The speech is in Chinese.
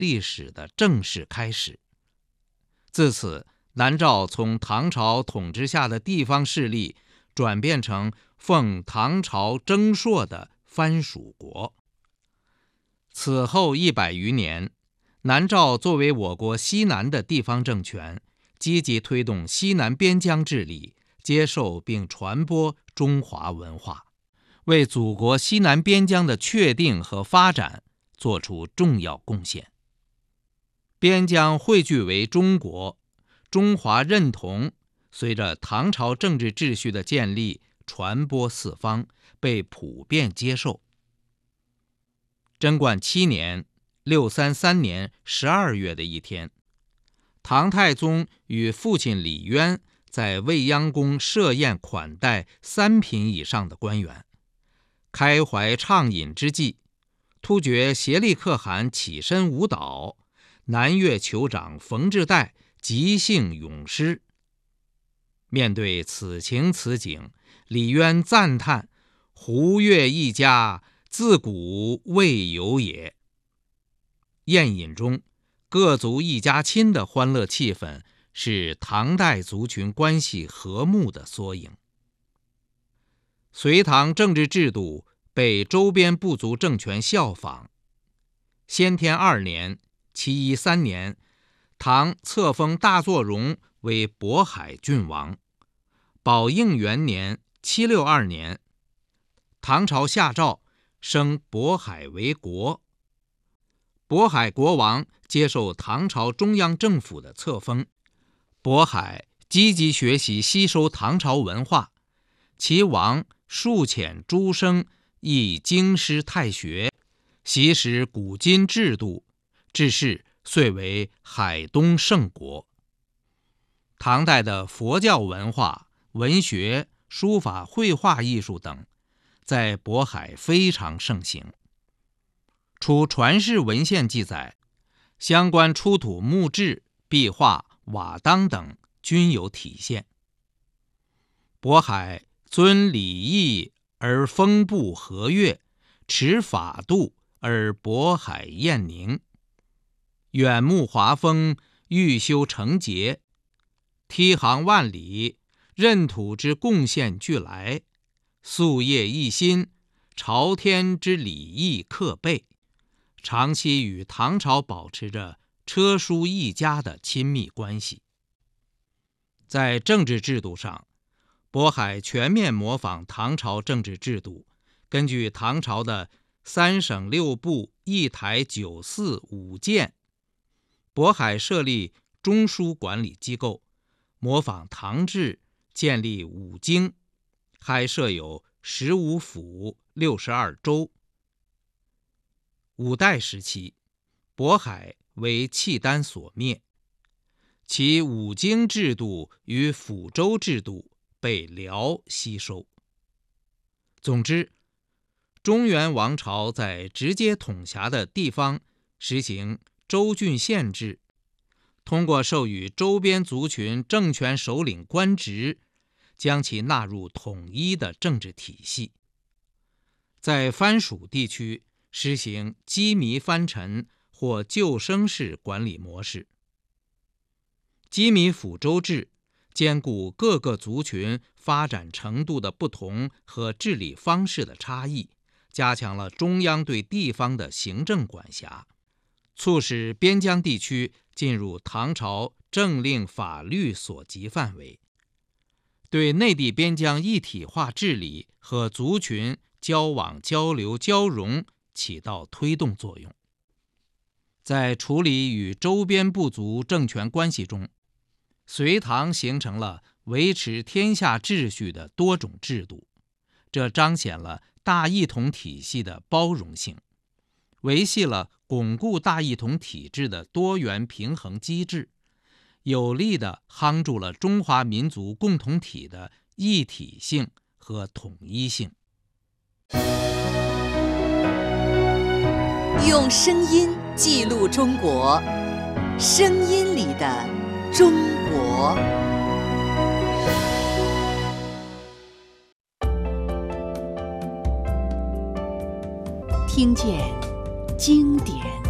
历史的正式开始。自此，南诏从唐朝统治下的地方势力转变成奉唐朝征朔的藩属国。此后100余年，南诏作为我国西南的地方政权，积极推动西南边疆治理，接受并传播中华文化，为祖国西南边疆的确定和发展做出重要贡献。边疆汇聚为中国，中华认同随着唐朝政治秩序的建立传播四方，被普遍接受。贞观7年633年12月的一天，唐太宗与父亲李渊在未央宫设宴款待3品以上的官员，开怀畅饮之际，突厥协力可汗起身舞蹈，南越酋长冯质岱即兴咏诗。面对此情此景，李渊赞叹：胡越一家，自古未有也。宴饮中，各族一家亲的欢乐气氛是唐代族群关系和睦的缩影。隋唐政治制度被周边部族政权效仿。先天2年713年，唐册封大作荣为渤海郡王。宝应元年762年，唐朝下诏升渤海为国。渤海国王接受唐朝中央政府的册封，渤海积极学习吸收唐朝文化，其王数遣诸生亦经师太学，习识古今制度，致仕遂为海东圣国。唐代的佛教文化、文学、书法、绘画艺术等在渤海非常盛行。除传世文献记载，相关出土木质、壁画、瓦当等均有体现。渤海尊礼义而风布和悦，持法度而渤海晏宁，远目华风，欲修成节，梯行万里，任土之贡献俱来，夙业一心，朝天之礼义克备，长期与唐朝保持着车书一家的亲密关系。在政治制度上，渤海全面模仿唐朝政治制度，根据唐朝的3省6部1台9寺5谏，渤海设立中书管理机构，模仿唐制，建立5京，还设有15府62州。五代时期，渤海为契丹所灭，其5京制度与府州制度被辽吸收。总之，中原王朝在直接统辖的地方实行州郡县制，通过授予周边族群政权首领官职，将其纳入统一的政治体系。在藩属地区实行羁縻藩臣或救生式管理模式。羁縻府州制兼顾各个族群发展程度的不同和治理方式的差异，加强了中央对地方的行政管辖，促使边疆地区进入唐朝政令法律所及范围，对内地边疆一体化治理和族群交往交流交融起到推动作用。在处理与周边部族政权关系中，隋唐形成了维持天下秩序的多种制度，这彰显了大一统体系的包容性，维系了巩固大一统体制的多元平衡机制，有力地夯住了中华民族共同体的一体性和统一性。 用声音记录中国，声音里的中国。听见经典